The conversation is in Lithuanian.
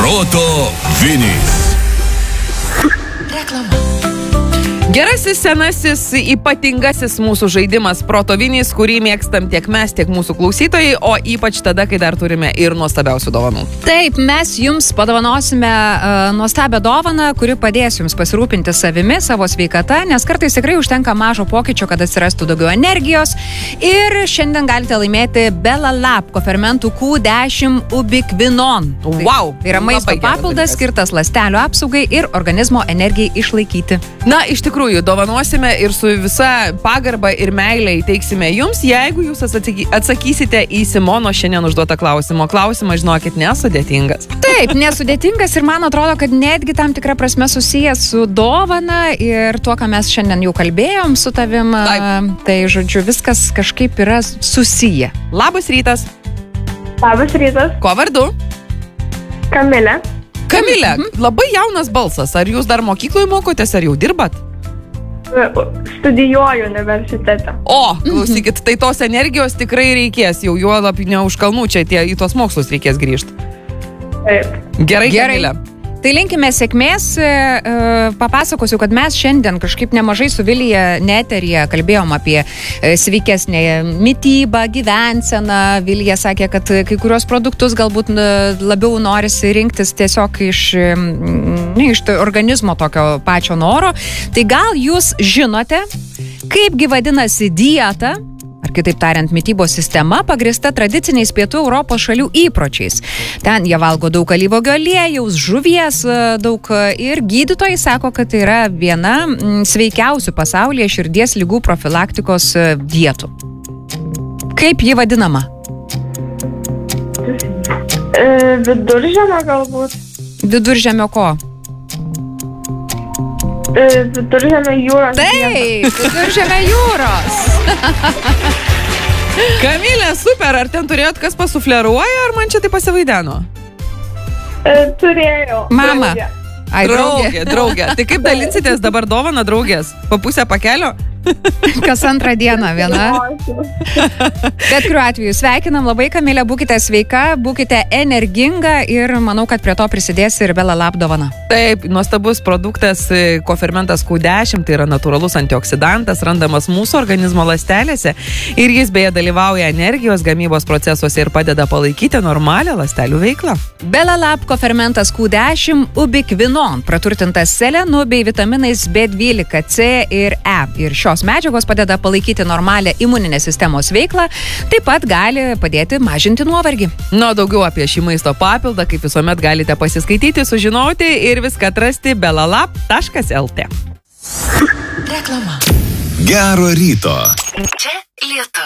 Proto Vinys. Reklama. Gerasis, senasis, ypatingasis mūsų žaidimas Proto Vinys, kurį mėgstam tiek mes, tiek mūsų klausytojai, o ypač tada, kai dar turime ir nuostabiausių dovanų. Taip, mes jums padovanosime nuostabią dovaną, kuri padės jums pasirūpinti savimi, savo sveikata, nes kartais tikrai užtenka mažo pokyčio, kad atsirastų daugiau energijos. Ir šiandien galite laimėti Bella Lab kofermentų Q10 Ubiquinon. Wow! Tai yra maisto papildas skirtas ląstelių apsaugai ir organizmo energijai išlaikyti. Na, iš tikrųjų, dovanosime ir su visa pagarba ir meilė įteiksime jums, jeigu jūs atsakysite į Simono šiandien užduotą klausimą. Klausimas, žinokit, nesudėtingas. Taip, nesudėtingas ir man atrodo, kad netgi tam tikrą prasme susijęs su dovana ir tuo, ką mes šiandien jau kalbėjom su tavim. Taip. Tai, žodžiu, viskas kažkaip yra susiję. Labas rytas. Labas rytas, Ko vardu? Kamilė. Kamilė, labai jaunas balsas. Ar jūs dar mokykloje mokotės, ar jau dirbat? Studijuoju universitete. O, klausykit, tai tos energijos tikrai reikės, jau juolab ne už kalnų, čia į tos mokslus reikės grįžti. Taip. Gerai. Kamilė. Tai linkime sėkmės, papasakosiu, kad mes šiandien kažkaip nemažai su Vilija neteryje kalbėjom apie sveikesnę mitybą, gyvenseną. Vilija sakė, kad kai kurios produktus galbūt labiau norisi rinktis tiesiog iš organizmo tokio pačio noro. Tai gal jūs žinote, kaipgi vadinasi dieta, ar kitaip tariant, mitybos sistema pagrįsta tradiciniais pietų Europos šalių įpročiais. Ten jie valgo daug alyvuogių aliejaus, žuvies daug ir gydytojai sako, kad tai yra viena sveikiausių pasaulyje širdies ligų profilaktikos dietų. Kaip ji vadinama? Viduržemio galbūt. Viduržemio ko? Viduržemio jūros. Taip, Viduržemio jūros. Kamilė, super, ar ten turėjot kas pasufleruoja, ar man čia tai pasivaideno? Turėjau. Mama. Draugė. Ai, Draugė. Tai kaip dalinsitės dabar dovaną, draugės? Po pusę pakelio? Kas antrą dieną viena. Bet kuriuo atveju sveikinam labai, Kamilė, būkite sveika, būkite energinga ir manau, kad prie to prisidės ir Bella Lab dovana. Taip, nuostabus produktas kofermentas Q10, tai yra natūralus antioksidantas, randamas mūsų organizmo ląstelėse ir jis beje dalyvauja energijos gamybos procesuose ir padeda palaikyti normalią ląstelių veiklą. Bella Lab kofermentas Q10 Ubiquinon, praturtintas selenu bei vitaminais B12, C ir E. Ir šios medžiagos padeda palaikyti normalią imuninę sistemos veiklą, taip pat gali padėti mažinti nuovargį. Na, daugiau apie šį maisto papildą, kaip visuomet galite pasiskaityti, sužinoti ir viską atrasti bellalab.lt. Reklama. Gero ryto. Čia Lietuva.